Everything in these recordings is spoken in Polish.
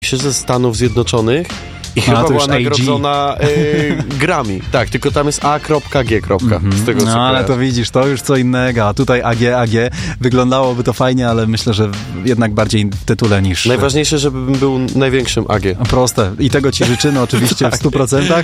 się ze Stanów Zjednoczonych i chyba była nagrodzona Grammy. Tak, tylko tam jest A.G. z tego, co no ale to widzisz, to już co innego, a tutaj AG. Wyglądałoby to fajnie, ale myślę, że jednak bardziej w tytule niż... Najważniejsze, żebym był największym AG. Proste. I tego ci życzymy oczywiście tak. W 100%.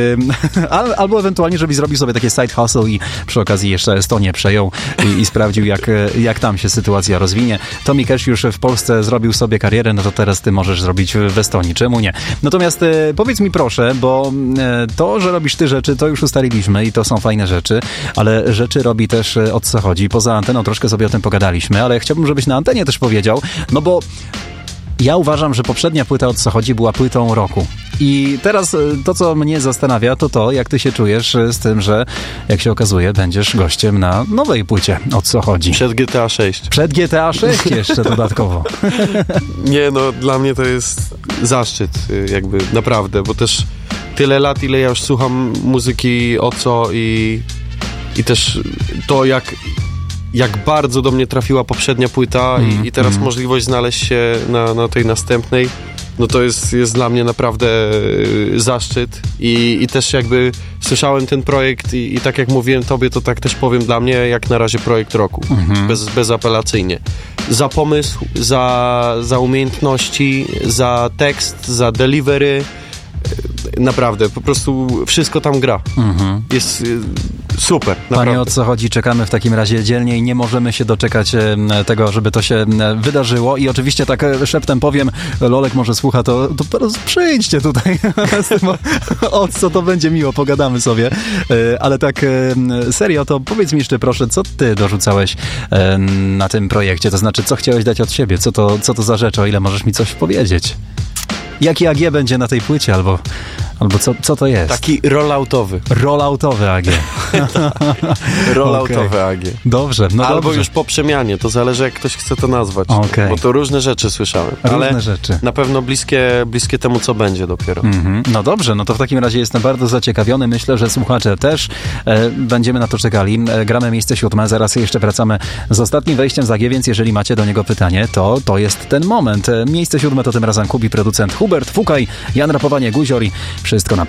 Albo ewentualnie, żebyś zrobił sobie takie side hustle i przy okazji jeszcze Estonię przejął i sprawdził, jak tam się sytuacja rozwinie. Tommy Cash już w Polsce zrobił sobie karierę, no to teraz ty możesz zrobić w Estonii. Czemu nie? Natomiast powiedz mi proszę, bo to, że robisz ty rzeczy, to już ustaliliśmy i to są fajne rzeczy, ale rzeczy robi też o co chodzi. Poza anteną troszkę sobie o tym pogadaliśmy, ale chciałbym, żebyś na antenie też powiedział, no bo ja uważam, że poprzednia płyta o co chodzi była płytą roku. I teraz to, co mnie zastanawia, to jak ty się czujesz z tym, że jak się okazuje, będziesz gościem na nowej płycie o co chodzi. Przed GTA 6. Przed GTA 6 jeszcze dodatkowo. Nie, no dla mnie to jest zaszczyt jakby naprawdę, bo też tyle lat, ile ja już słucham muzyki o co i też to jak bardzo do mnie trafiła poprzednia płyta i teraz możliwość znaleźć się na tej następnej, no to jest dla mnie naprawdę zaszczyt i też jakby słyszałem ten projekt i tak jak mówiłem tobie, to tak też powiem dla mnie jak na razie projekt roku, bezapelacyjnie. Za pomysł, za umiejętności, za tekst, za delivery, naprawdę, po prostu wszystko tam gra. Jest super, naprawdę. Panie, o co chodzi? Czekamy w takim razie dzielnie i nie możemy się doczekać tego, żeby to się wydarzyło. I oczywiście tak szeptem powiem, Lolek może słucha, to przyjdźcie tutaj z tym, o co to będzie miło, pogadamy sobie. Ale tak serio, to powiedz mi jeszcze proszę, co ty dorzucałeś na tym projekcie? To znaczy, co chciałeś dać od siebie? Co to za rzecz, o ile możesz mi coś powiedzieć? Jaki AG będzie na tej płycie, albo co to jest? Taki rolloutowy. Rolloutowy AG. Rolloutowy AG. Dobrze, no albo dobrze. już po przemianie, to zależy jak ktoś chce to nazwać. Bo to różne rzeczy słyszałem. Różne rzeczy. Na pewno bliskie temu, co będzie dopiero. No dobrze, no to w takim razie jestem bardzo zaciekawiony. Myślę, że słuchacze też będziemy na to czekali. Gramy miejsce 7, zaraz jeszcze wracamy z ostatnim wejściem z AG, więc jeżeli macie do niego pytanie, to jest ten moment. Miejsce 7 to tym razem Kubi, producent Hubert Fukaj, Jan Rapowanie, Guzior i wszystko na